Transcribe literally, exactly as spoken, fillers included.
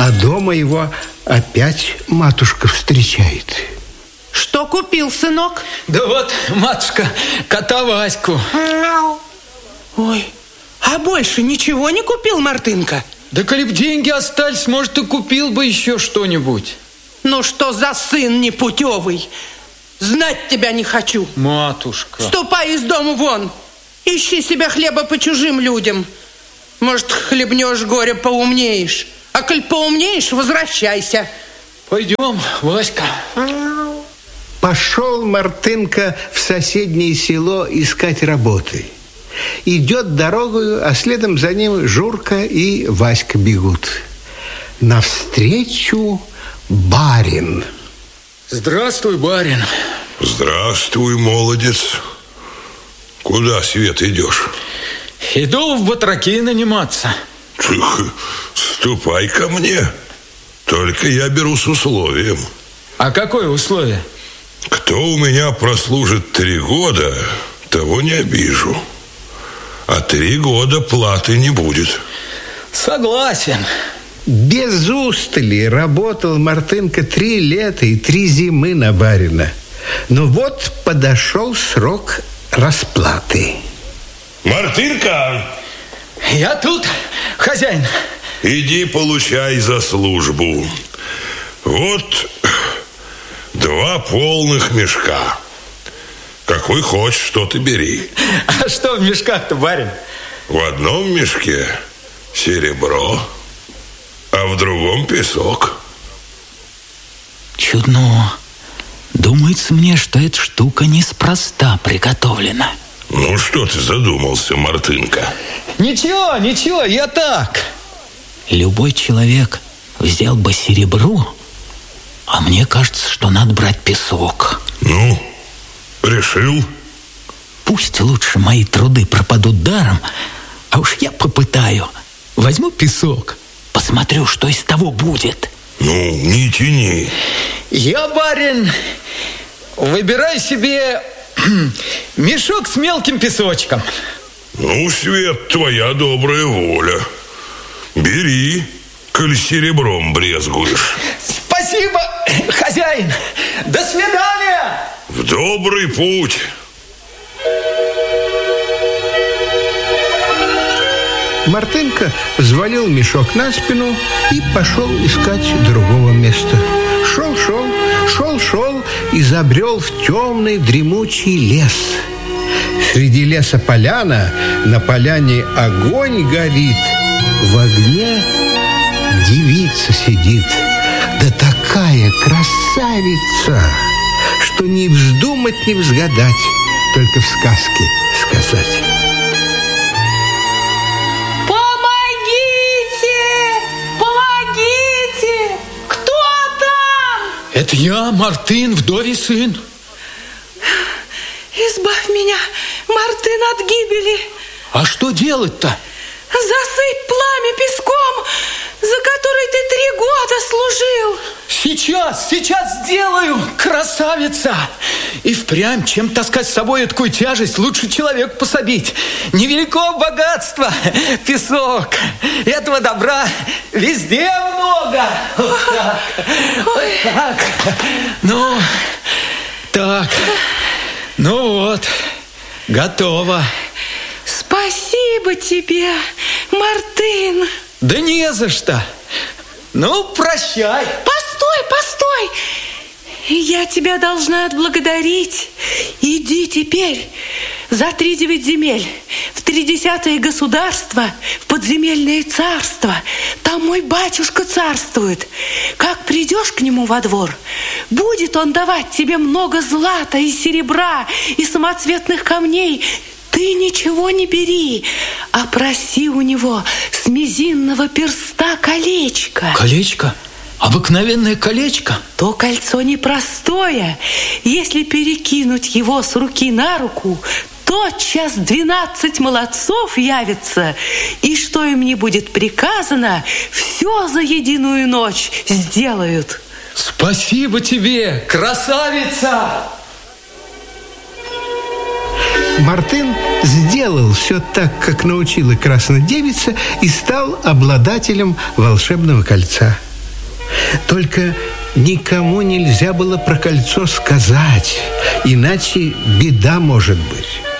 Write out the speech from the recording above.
А дома его опять матушка встречает. Что купил, сынок? Да вот, матушка, кота Ваську. Ой, а больше ничего не купил, Мартынка? Да коли б деньги остались, может, и купил бы еще что-нибудь. Ну что за сын непутевый? Знать тебя не хочу. Матушка. Ступай из дома вон. Ищи себе хлеба по чужим людям. Может, хлебнешь горе, поумнеешь. А коль поумнеешь, возвращайся. Пойдем, Васька. Пошел Мартынка в соседнее село искать работы. Идет дорогою, а следом за ним Журка и Васька бегут. Навстречу барин. Здравствуй, барин. Здравствуй, молодец. Куда, Свет, идешь? Иду в батраки наниматься. Ступай ко мне. Только я беру с условием. А какое условие? Кто у меня прослужит три года, того не обижу. А три года платы не будет. Согласен. Без устали работал Мартынка три лета и три зимы на барина. Но вот подошел срок расплаты. Мартынка! Я тут, хозяин. Иди получай за службу. Вот два полных мешка. Какой хочешь, что ты бери. А что в мешках-то, барин? В одном мешке серебро, а в другом песок. Чудно. Думается мне, что эта штука неспроста приготовлена. Ну, что ты задумался, Мартынка? Ничего, ничего, я так. Любой человек взял бы серебро, а мне кажется, что надо брать песок. Ну, решил? Пусть лучше мои труды пропадут даром, а уж я попытаю. Возьму песок, посмотрю, что из того будет. Ну, не тяни. Я, барин, выбирай себе мешок с мелким песочком. Ну, Свет, твоя добрая воля. Бери, коль серебром брезгуешь. Спасибо, хозяин. До свидания. В добрый путь. Мартынка взвалил мешок на спину и пошел искать другого места. Шел-шел, шел-шел и забрел в темный дремучий лес. Среди леса поляна, на поляне огонь горит, в огне девица сидит. Да такая красавица, что не вздумать, не взгадать, только в сказке сказать. Это я, Мартын, вдовий сын. Избавь меня, Мартын, от гибели. А что делать-то? Засыпь пламя песком, за который ты три года служил. Сейчас, сейчас сделаю, красавица. И впрямь, чем таскать с собой такую тяжесть, лучше человек пособить. Невелико богатство, песок. Этого добра везде много. Вот так, вот так. Ну, так. Ну вот, готово. Спасибо тебе, Мартын. Да не за что. Ну, прощай. Постой, постой. Я тебя должна отблагодарить. Иди теперь за три девять земель, в тридесятое государство, в подземельное царство. Там мой батюшка царствует. Как придешь к нему во двор, будет он давать тебе много злата и серебра и самоцветных камней. Ты ничего не бери, а проси у него с мизинного перста колечко. Колечко? Обыкновенное колечко? То кольцо непростое. Если перекинуть его с руки на руку, тотчас двенадцать молодцов явится, и что им не будет приказано, все за единую ночь сделают. Спасибо тебе, красавица! Мартын сделал все так, как научила красная девица, и стал обладателем волшебного кольца. Только никому нельзя было про кольцо сказать, иначе беда может быть.